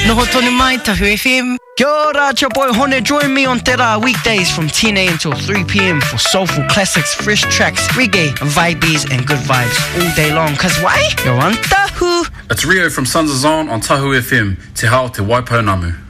Noho tonu mai, Tahu FM. Kia ora, it's your boy Hone. Join me on Te Rā weekdays from 10 a.m. till 3 p.m. for soulful classics, fresh tracks, reggae, vibes and good vibes all day long. Cause why? You're on Tahu. It's Rio from Sons of Zion on Tahu FM. Te hao te Waipounamu.